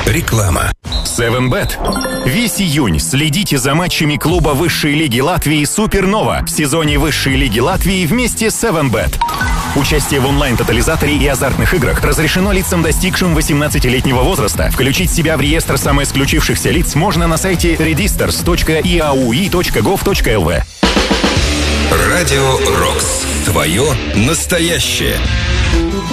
Реклама. 7bet. Весь июнь следите за матчами клуба высшей лиги Латвии «Супернова» в сезоне высшей лиги Латвии вместе с 7bet. Участие в онлайн-тотализаторе и азартных играх разрешено лицам, достигшим 18-летнего возраста. Включить себя в реестр самоисключившихся лиц можно на сайте registers.iaui.gov.lv. Радио «Рокс». Твое настоящее.